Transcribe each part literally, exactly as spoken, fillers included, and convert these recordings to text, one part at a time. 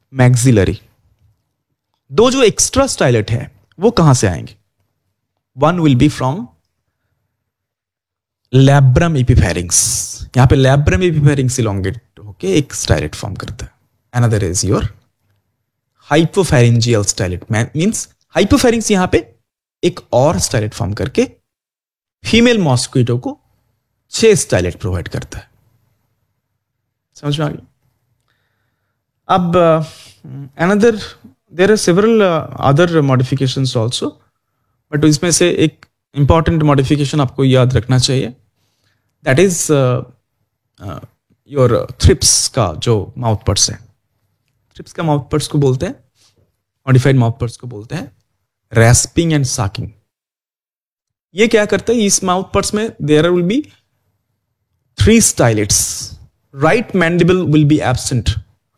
Maxillary. दो जो extra stylet है वो कहां से आएंगे? One will be from labrum एपिफेरिंग्स। यहां पे लैब्रम एपिफेरिंग्स इलोंगेट होके एक स्टाइलेट फॉर्म करता है। Another is your हाइपोफेरेंजियल stylet, means hypopharynx यहां पे एक और स्टाइलेट फॉर्म करके फीमेल मॉस्क्विटो को छह स्टाइलेट प्रोवाइड करता है। समझ में आ गई? अब another there are several other modifications also, but इसमें से एक इंपॉर्टेंट मॉडिफिकेशन आपको याद रखना चाहिए, दैट इज योर थ्रिप्स का जो माउथ पर्स है। थ्रिप्स का माउथ पर्स को बोलते हैं, मॉडिफाइड माउथ पर्स को बोलते हैं रैस्पिंग एंड साकिंग। ये क्या करता है? इस माउथ पर्स में there will be three स्टाइलेट्स। Right mandible will be absent.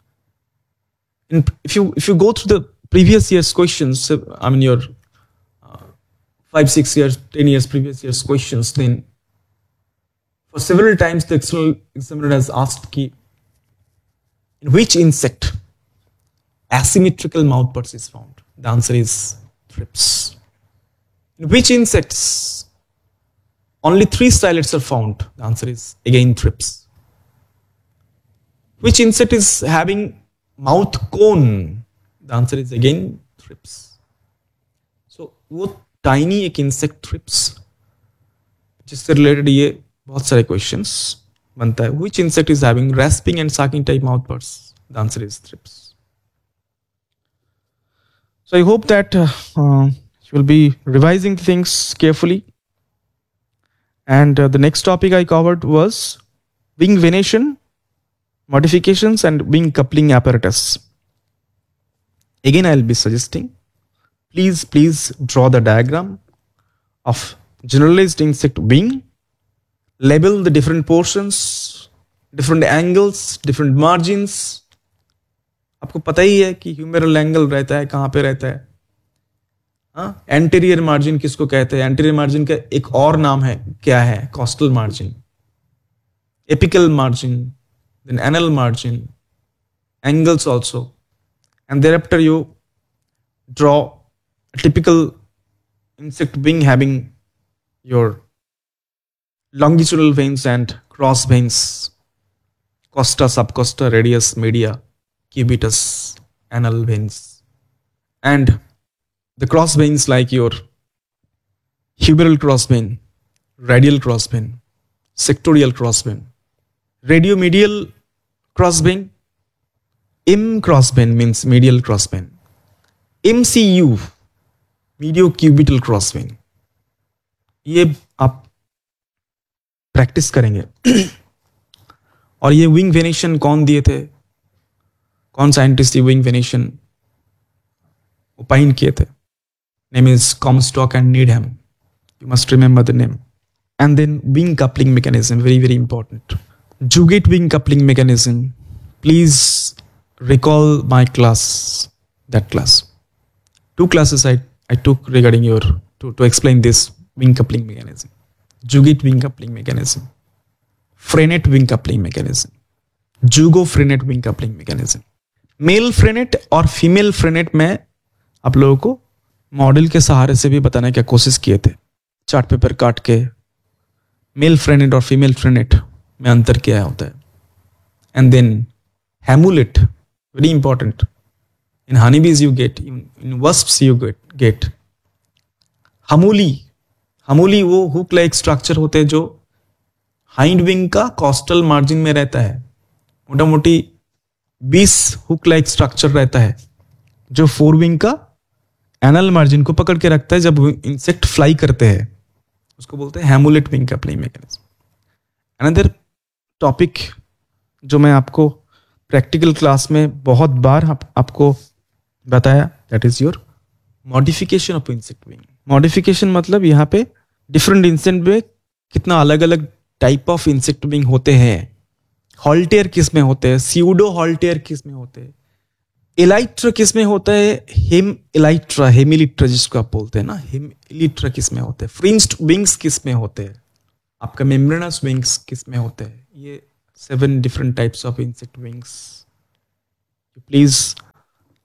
If you if you go through the previous year's questions, I mean your uh, five, six years, ten years previous year's questions, then for several times the external examiner has asked ki, in which insect asymmetrical mouth parts is found? The answer is thrips. In which insects only three stylets are found? The answer is again thrips. Which insect is having mouth cone? The answer is again thrips. सो वो tiny एक insect thrips जिससे related ये बहुत सारे questions बनता है। Which insect is having रैस्पिंग and साकिंग type mouth purse? The answer is thrips. So I hope that you will be revising things carefully, and the next topic I covered was wing venation, modifications and wing coupling apparatus. Again, I'll be suggesting, please, please draw the diagram of generalized insect wing, label the different portions, different angles, different margins. आपको पता ही है कि humeral angle रहता है कहाँ पे रहता है। हाँ, एंटीरियर मार्जिन किसको कहते हैं? एंटीरियर मार्जिन का एक और नाम है, क्या है? Costal margin, apical margin, then anal margin, angles also, and thereafter you draw a typical insect wing having your longitudinal veins and cross veins, costa, subcosta, radius, media, cubitus, anal veins, and the cross veins like your humeral cross vein, radial cross vein, sectorial cross vein, radiomedial cross vein, M cross vein means medial cross vein, M C U mediocubital cross vein. ये आप practice करेंगे। और ये wing venation कौन दिए थे? कौन scientist ये विंग वेनेशन ओपाइन किए थे? Name is कॉमस्टॉक and नीडहम। You must remember the name. And then wing coupling mechanism, very very important. Jugate wing coupling mechanism. Please recall my class, that class. Two classes I, I took regarding your, to, to explain this wing coupling mechanism. Jugate wing coupling mechanism. Frenette wing coupling mechanism. Jugo-Frenette wing coupling mechanism. Male Frenette और female Frenette में आप लोगों को model के सहारे से भी बताने की कोशिश किए थे, चार्ट पेपर काट के। मेल Frenette और फीमेल Frenette में अंतर क्या होता है? And then हेमुलेट, very important. In honeybees you get, in वस्प्स you get gate हमूली। हमूली वो हुक लाइक स्ट्रक्चर होते हैं जो हाइंड विंग का कॉस्टल मार्जिन में रहता है। मोटा मोटी बीस हुक लाइक स्ट्रक्चर रहता है जो फोर विंग का एनल मार्जिन को पकड़ के रखता है जब इंसेक्ट फ्लाई करते हैं। उसको बोलते हैं हेमुलेट wing coupling mechanism. Another topic जो मैं आपको प्रैक्टिकल क्लास में बहुत बार आप, आपको बताया, that is your modification of insect wing. Modification मतलब यहाँ पे डिफरेंट इंसेक्ट में कितना अलग अलग टाइप ऑफ इंसेक्ट विंग होते हैं। हॉल्टेयर किस में होते हैं, स्यूडो हॉल्टेयर किस में होते हैं, एलाइट्रा किस में होता है, हेम एलाइट्रा, हेमिलिट्रा जिसको आप बोलते हैं ना, हेमिलिट्रा किस में होते हैं, फ्रिंज्ड विंग्स किस में होते हैं, आपका मेम्ब्रेनस विंग्स किस में होते हैं। ये seven different types of insect wings. Please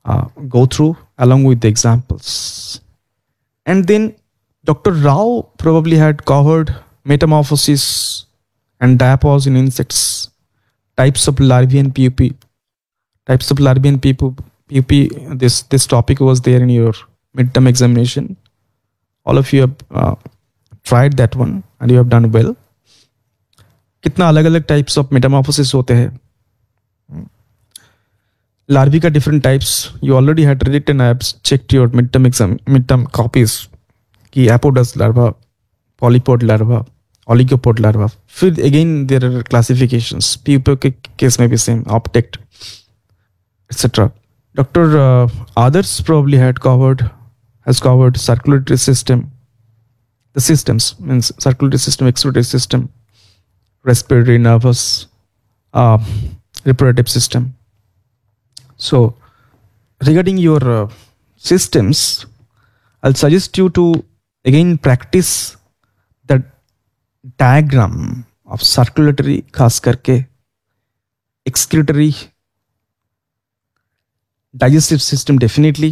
uh, go through along with the examples. And then Doctor Rao probably had covered metamorphosis and diapause in insects, types of larvae and pupae. Types of larvae and pupae, this, this topic was there in your midterm examination. All of you have uh, tried that one and you have done well. कितना अलग अलग types of Metamorphosis होते हैं. Larvae का different types you already had read it and I have checked your midterm exam midterm copies कि एपोडस larva, पॉलीपोड larva, ओलिगोपोड larva. फिर again there are classifications, pupa के case में भी same, ऑप्टेक्ट etc. Doctor uh, Adarsh probably had covered has covered circulatory system, the systems means circulatory system, excretory system, respiratory, nervous, uh, reproductive system. So regarding your uh, systems, I'll suggest you to again practice the diagram of circulatory, खास करके excretory, digestive system definitely,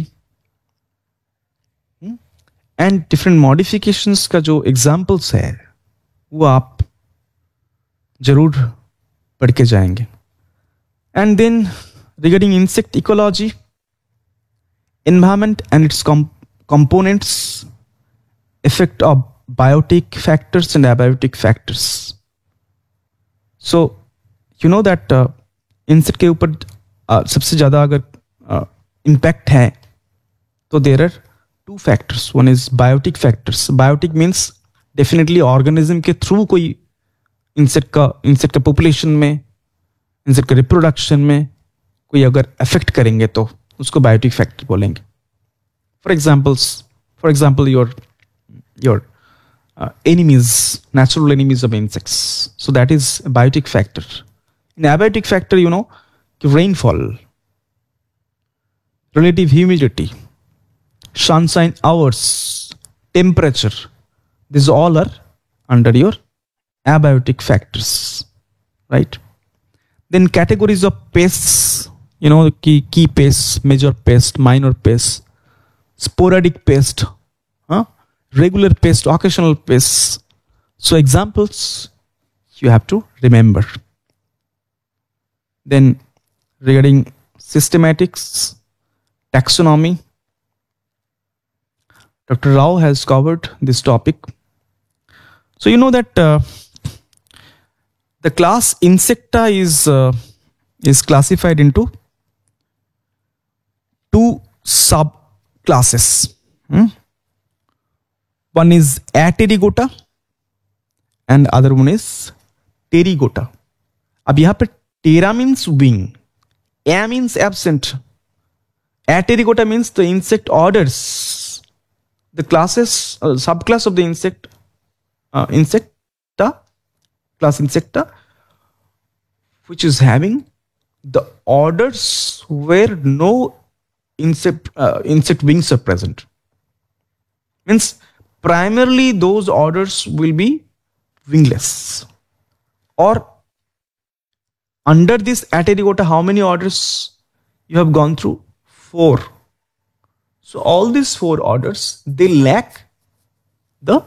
and different modifications का जो examples है वो आप जरूर पढ़ के जाएंगे. And then regarding insect ecology, environment and its com- components, effect of biotic factors and abiotic factors. So you know that uh, insect के ऊपर uh, सबसे ज़्यादा अगर uh, impact है तो there are two factors. One is biotic factors. Biotic means definitely organism के through कोई insect का इंसेक्ट का पॉपुलेशन में, इंसेक्ट का रिप्रोडक्शन में कोई अगर अफेक्ट करेंगे तो उसको बायोटिक फैक्टर बोलेंगे. For examples for example your your enemies, natural enemies of insects, so that is biotic factor. In abiotic factor you know कि rainfall, relative humidity, sunshine hours, temperature, this all are under your abiotic factors, right? Then categories of pests, you know, the key key pests, major pest, minor pest, sporadic pest, huh? Regular pest, occasional pests. So examples you have to remember. Then regarding systematics, taxonomy, Doctor Rao has covered this topic. So you know that uh, the class Insecta is uh, is classified into two subclasses. Hmm? One is Aterygota and other one is Pterygota. अब यहाँ पे Ptera means wing, A means absent. Aterygota means the insect orders, the classes, uh, subclass of the insect, uh, Insecta, class Insecta, which is having the orders where no insect uh, insect wings are present. Means primarily those orders will be wingless. Or under this Aterygota, how many orders you have gone through? Four. So all these four orders, they lack the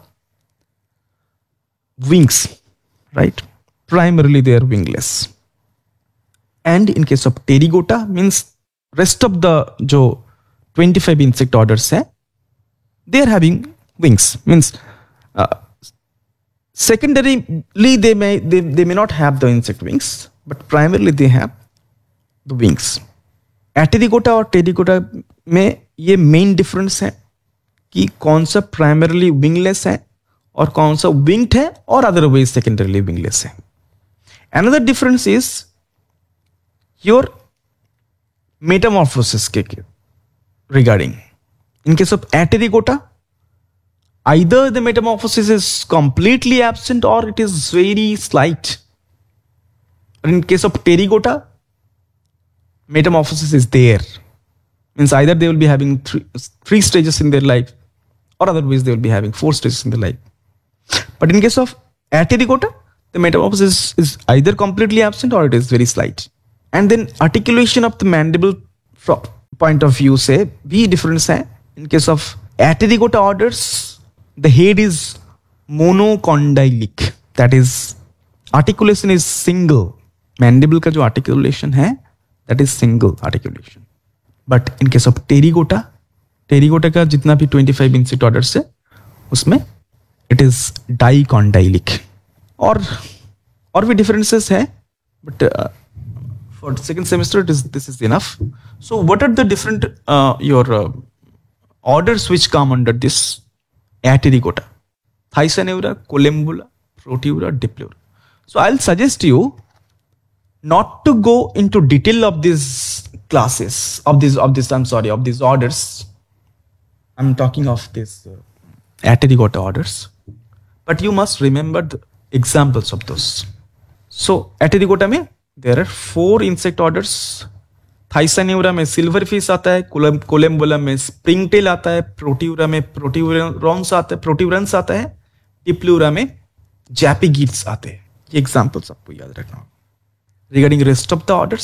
wings, right? Primarily they are wingless. And in case of Pterygota, means rest of the jo twenty-five insect orders hai, they are having wings. Means uh, secondarily they may they, they may not have the insect wings, but primarily they have the wings. Aterygota और Pterygota में ये main difference है कि कौन सा primarily wingless है और कौन सा winged है और otherwise secondarily wingless है. Another difference is your metamorphosis के regarding. In case of Aterygota, either the metamorphosis is completely absent or it is very slight. In case of Pterygota, metamorphosis is there. Means either they will be having three, three stages in their life or otherwise they will be having four stages in their life. But in case of Aterygota, the metamorphosis is either completely absent or it is very slight. And then articulation of the mandible point of view से भी difference है. In case of Aterygota orders, the head is monocondylic. That is, articulation is single. Mandible का जो articulation है, that is single articulation. But in case of Pterygota, Pterygota का जितना भी twenty-five insect orders है, उसमें it is dicondylic. और और भी differences है, but uh, for second semester it is this is enough. So what are the different uh, your uh, orders which come under this Aterygota? Thysanura, Collembola, Proteura, Dipleura. So I'll suggest you not to go into detail of these classes of these of this I'm sorry of these orders. I'm talking of this uh, Aterygota orders, but you must remember the examples of those. So Aterygota में there are four insect orders. Thysanura में silverfish आता है, Collembola में springtail आता है, Proteura में proteurons आता है, proteurons आता है, Dipleura में japygids आते हैं. ये examples आपको याद रखना होगा. Regarding rest of the orders,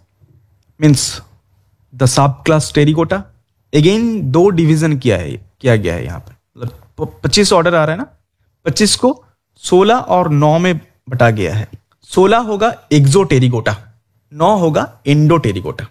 means the subclass Pterygota, again दो division किया है किया गया है यहाँ पे. मतलब पच्चीस ऑर्डर आ रहा है ना, पच्चीस को सोलह और नौ में बटा गया है. सोलह होगा एक्सोटेरिगोटा, नौ होगा एंडोटेरिगोटा.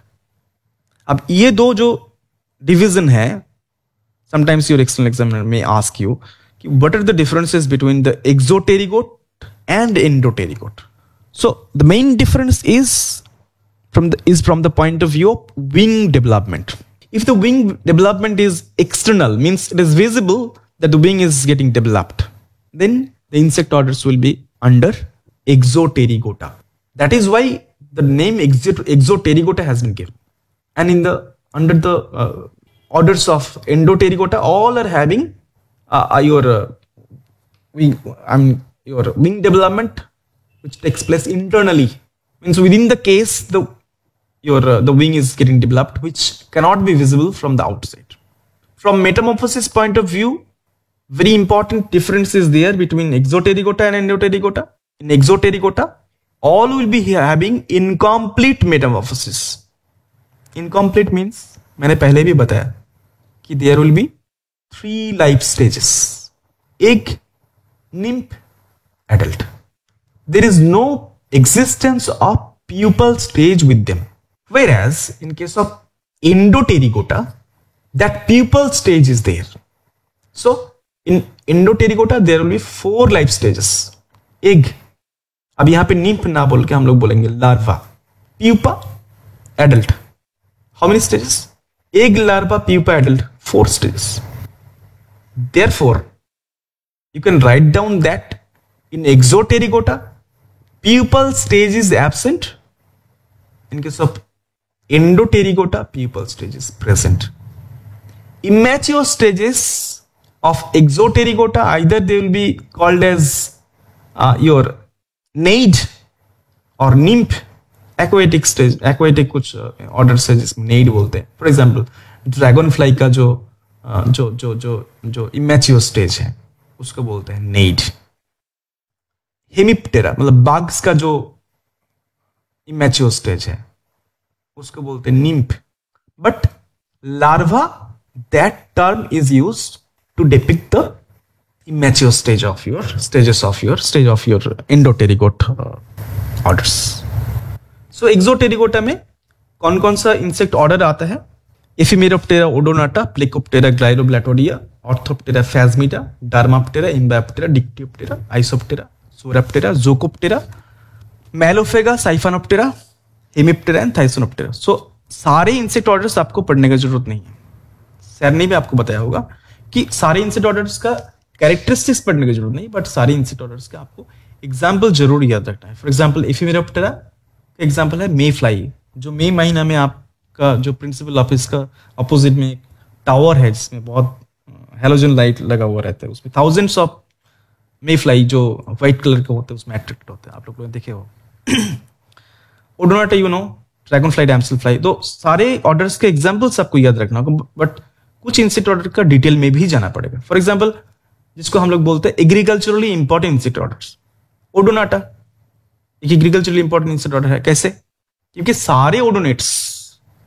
अब ये दो जो डिवीजन है, समटाइम्स योर एक्सटर्नल एग्जामिनर में आस्क यू कि what are the differences between the एक्सोटेरिगोट and एंडोटेरिगोट. So the main difference is from the is from the point of view of wing development. If the wing development is external, means it is visible that the wing is getting developed, then the insect orders will be under Exoterygota. That is why the name Exoterygota has been given. And in the under the uh, orders of Endoterygota, all are having uh, your uh, wing, um, your wing development, which takes place internally. Means within the case, the your uh, the wing is getting developed, which cannot be visible from the outside. From metamorphosis point of view, very important difference is there between Exoterygota and Endoterygota. In Exoterygota, all will be having incomplete metamorphosis. Incomplete means, मैंने पहले भी बताया कि there will be three life stages: egg, nymph, adult. There is no existence of pupal stage with them. Whereas in case of Endoterygota, that pupal stage is there. So in Endoterygota there will be four life stages. Egg, अब यहाँ पे nymph ना बोल के हम लोग बोलेंगे larva, pupa, adult. How many stages? Egg, larva, pupa, adult. Four stages. Therefore, you can write down that in Exoterygota, pupal stage is absent. In case of Endoterygota, pupal stage is present. Immature stages of Exoterygota, either they will be called as uh, your naid or nymph. Aquatic stage, aquatic कुछ order है जिसमें naid बोलते हैं. For example, dragonfly का जो uh, जो जो जो जो immature stage है, उसको बोलते हैं naid. हेमिप्टेरा मतलब बाग्स का जो इमेच्योर स्टेज है उसको बोलते हैं nymph. But larva, that term is used to depict the immature stage of your stages of your stage of your एंडोटेरिगोट orders. So Exopterygota में कौन कौन सा इंसेक्ट ऑर्डर आता है? एफिमेरोप्टेरा Odonata, प्लेकोप्टेरा ग्लाइरोब्लैटोडिया, orthoptera फैजमिटा, डार्माप्टेरा, इम्बाप्टेरा, डिक्टियोप्टेरा, Isoptera, सोराप्टेरा, जोकोप्टेरा, मैलोफेगा, साइफानोप्टेरा, Hemiptera and थाइसोनोप्टेरा. सो सारे इंसेक्ट ऑर्डर्स आपको पढ़ने की जरूरत नहीं है. सर ने भी आपको बताया होगा कि सारे इंसेक्ट ऑर्डर्स का कैरेक्टरिस्टिक्स पढ़ने की जरूरत नहीं, बट सारे इंसेक्ट ऑर्डर्स का आपको एग्जाम्पल जरूर याद रखना है. फॉर एग्जाम्पल एफिमेरोप्टेरा का एग्जाम्पल है मे फ्लाई, जो मई महीना में आपका जो प्रिंसिपल ऑफिस का अपोजिट में एक टावर है जिसमें बहुत हेलोजन लाइट लगा हुआ रहता है, उसमें थाउजेंड्स ऑफ मे फ्लाई जो व्हाइट कलर के होते हैं उसमें अट्रैक्ट होते हैं. आप लोग देखे हो. Odonata, you know, dragon fly, damsel fly. तो सारे ऑर्डर्स के एग्जांपल्स आपको याद रखना होगा, बट कुछ इंसेक्ट ऑर्डर का डिटेल में भी जाना पड़ेगा. फॉर एग्जांपल, जिसको हम लोग बोलते हैं agriculturally important insect orders, Odonata एक एग्रीकल्चरली इंपॉर्टेंट इंसेक्ट ऑर्डर है. कैसे? क्योंकि सारे ओडोनेट्स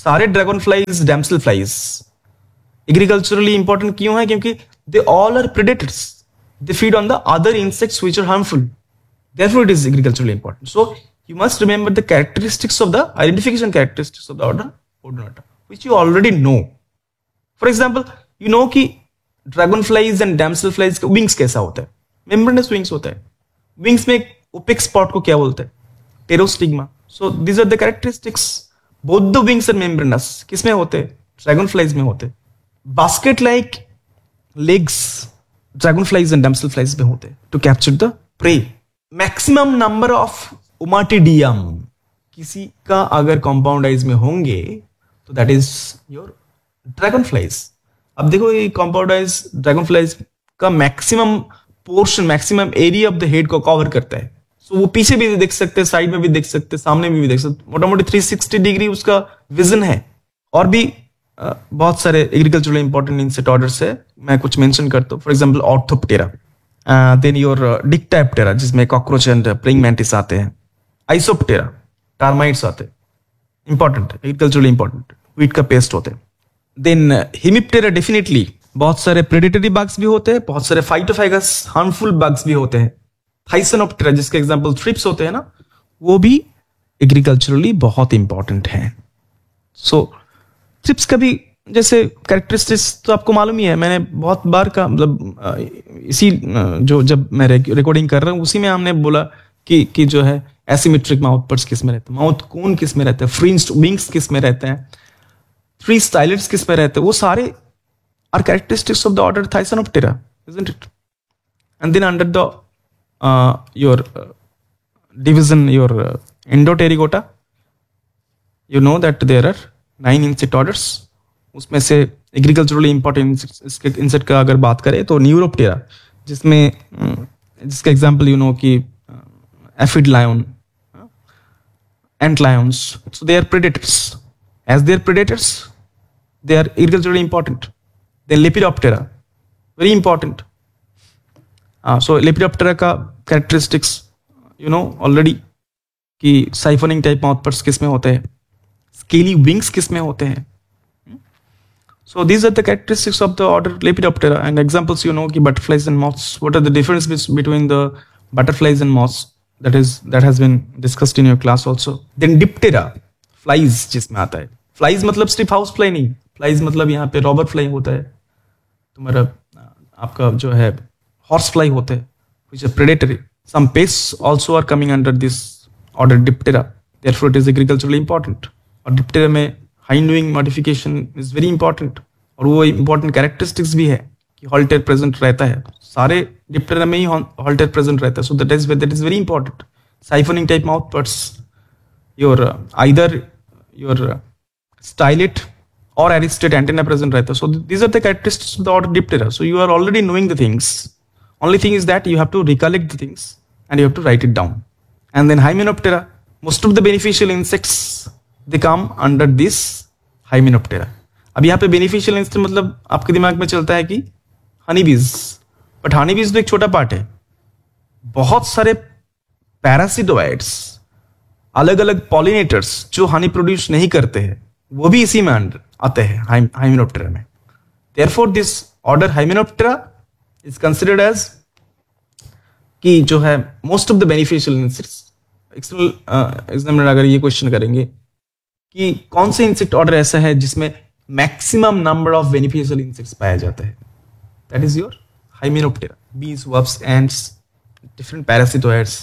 सारे dragon flies, damsel flies agriculturally important क्यों है? क्योंकि they all are predators, they feed on the other insects which are harmful, therefore it is agriculturally important. So you must remember the characteristics of the identification characteristics of the order Odonata, which you already know. For example, you know कि dragonflies and damselflies का wings कैसा होता है? Membranous wings होता है. Wings में opex part को क्या बोलते हैं? Pterostigma. So these are the characteristics. Both the wings are membranous. किस में होते हैं? Dragonflies में होते हैं. Basket-like legs dragonflies and damselflies में होते हैं to capture the prey. Maximum number of ओमाटिडियम किसी का अगर कंपाउंड आइज में होंगे तो that is your dragon flies. अब देखो ये कंपाउंड आइज ड्रैगन फ्लाइज का maximum portion, maximum area of the head को कवर करता है. सो so, वो पीछे भी देख सकते हैं, साइड में भी देख सकते हैं, सामने में भी देख सकते, मोटा मोटी थ्री सिक्सटी डिग्री उसका विजन है. और भी uh, बहुत सारे एग्रीकल्चरल इंपॉर्टेंट इंसेक्ट ऑर्डर्स है, मैं कुछ मेंशन करता हूँ. For example orthoptera, then your डिक्टाप्टेरा जिसमें कॉकरोच एंड प्रेइंग मैंटिस आते हैं, आइसोप्टेरा टर्माइट्स आते हैं, इंपॉर्टेंट एग्रीकल्चरली इंपॉर्टेंट, व्हीट का पेस्ट होते हैं. देन हिमिप्टेरा डेफिनेटली बहुत सारे प्रेडेटरी बग्स भी होते हैं, बहुत सारे फाइटोफैगस हार्मफुल बग्स भी होते हैं. थाइसनोप्टेरा जिसके एग्जांपल थ्रिप्स होते हैं ना, वो भी एग्रीकल्चरली बहुत इंपॉर्टेंट है. सो थ्रिप्स का भी जैसे कैरेक्टरिस्टिक्स तो आपको मालूम ही है, मैंने बहुत बार का मतलब इसी जो जब मैं रिकॉर्डिंग कर रहा हूँ उसी में हमने बोला कि कि जो है एसिमेट्रिक माउथ पर्स किस में रहते हैं, माउथ कोन किस में रहते हैं, फ्रिंज्ड विंग्स किस में रहते हैं, थ्री स्टाइलेट्स किस में रहते हैं, वो सारे are characteristics of the order थाइसनोप्टेरा, isn't it? And then under the your division your Endopterygota, you know that there are nine insect orders. उसमें से एग्रीकल्चरली इंपॉर्टेंट इंसेक्ट का अगर बात करें तो न्यूरोप्टेरा जिसमें जिसका एग्जांपल यू नो कि aphid lion, ant Lions, so they are predators. As they are predators they are agriculturally important. Then lepidoptera very important. So lepidoptera का कैरेक्टरिस्टिक्स यू नो ऑलरेडी कि साइफनिंग टाइप माउथ पर्स किस में होते हैं, scaly wings किस में होते हैं. So these are the characteristics of the order Lepidoptera, and examples you know कि butterflies and moths. What are the differences between the butterflies and moths? That is that has been discussed in your class also. Then Diptera, flies जिसमें आता है. Flies मतलब सिर्फ house fly नहीं, flies मतलब यहाँ पे रॉबर फ्लाई होता है, तुम्हारा आपका जो है हॉर्स फ्लाई होता है, which are predatory. Some pests also are coming under this order Diptera. Therefore it is agriculturally important. और Diptera में hind wing modification is very important. और वो इंपॉर्टेंट कैरेक्टरिस्टिक्स भी है कि हॉल्टेर प्रेजेंट रहता है, सारे डिप्टेरा में ही हॉल्टेर प्रेजेंट रहता है. So that is that is very important. Siphoning type mouth purse, your either your stylet और एरिस्टेट एंटेना प्रेजेंट रहता है. So these are the characteristics of the order Diptera. So you are already knowing the things. Only thing is that you have to recollect the things and you have to right it down. And then Hymenoptera, most of the beneficial insects they come under this hymenoptera. अब यहाँ पे beneficial insect मतलब आपके दिमाग में चलता है कि हनी बीज, बट हनी बीज तो एक छोटा पार्ट है. बहुत सारे पैरासिटोइड्स, अलग अलग पॉलिनेटर्स जो हनी प्रोड्यूस नहीं करते हैं, वो भी इसी में अंडर आते हैं हाइमेनोप्टेरा में. Therefore this order Hymenoptera is considered as कि जो है most of the beneficial insects. External examiner अगर ये क्वेश्चन करेंगे कि कौन से इंसेक्ट ऑर्डर ऐसा है जिसमें maximum number of beneficial insects पाया जाता है, दैट इज योर हाइमेनोप्टेरा. बीज, verbs, ends, different पैरासिटोइड्स.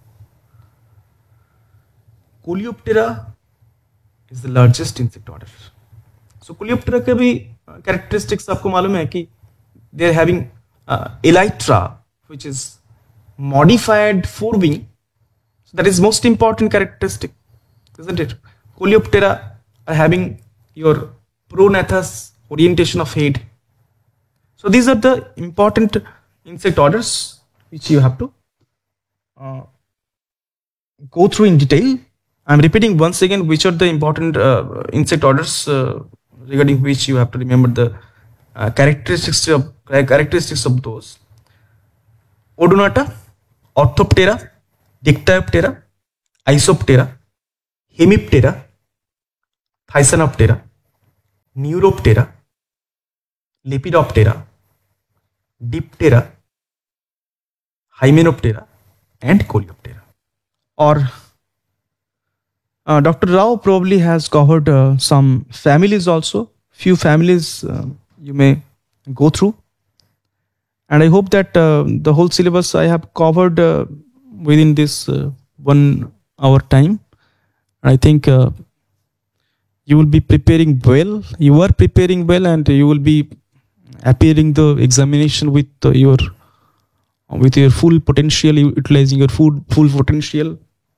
Coleoptera is the largest insect order. So Coleoptera के भी कैरेक्टरिस्टिक्स आपको मालूम है कि they are having elytra which is modified फोरविंग. So that is most important characteristic, isn't it? Coleoptera are having your pronathous orientation of head. So these are the important insect orders which you have to uh, go through in detail. I'm repeating once again which are the important uh, insect orders uh, regarding which you have to remember the uh, characteristics of uh, characteristics of those. Odonata, Orthoptera, Dictyoptera, Isoptera, Hemiptera, Thysanoptera, Neuroptera, Lepidoptera, Diptera, Hymenoptera, and Coleoptera. Or uh, Doctor Rao probably has covered uh, some families also. Few families uh, you may go through. And I hope that uh, the whole syllabus I have covered uh, within this uh, one hour time. I think uh, you will be preparing well. You are preparing well, and you will be appearing the examination with uh, your with your full potential, utilizing your full full potential.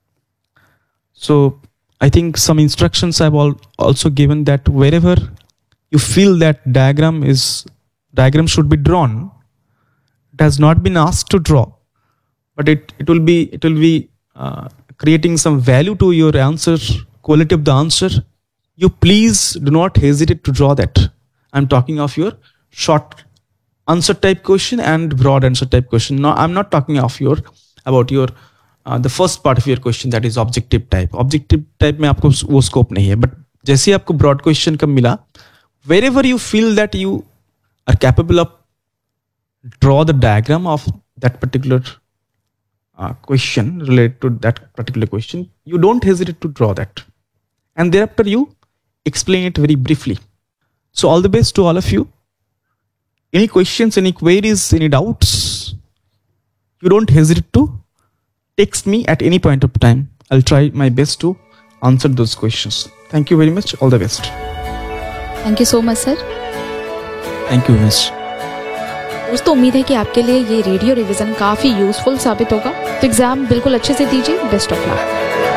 So I think some instructions I've all also given, that wherever you feel that diagram is diagram should be drawn, it has not been asked to draw, but it it will be it will be uh, creating some value to your answer, quality of the answer. You please do not hesitate to draw that. I'm talking of your short answer type question and broad answer type question. No, I'm not talking of your about your uh, the first part of your question, that is objective type. Objective type में आपको वो scope नहीं है, but जैसे आपको broad question का मिला, wherever you feel that you are capable of draw the diagram of that particular uh, question related to that particular question, you don't hesitate to draw that, and thereafter you explain it very briefly. So all the best to all of you. Any questions, any queries, any doubts, you don't hesitate to text me at any point of time. I'll try my best to answer those questions. Thank you very much. All the best. Thank you so much, sir. Thank you, miss. दोस्तों, उम्मीद है कि आपके लिए ये radio revision काफ़ी useful साबित होगा। तो एग्ज़ाम बिल्कुल अच्छे से दीजिए। Best of luck.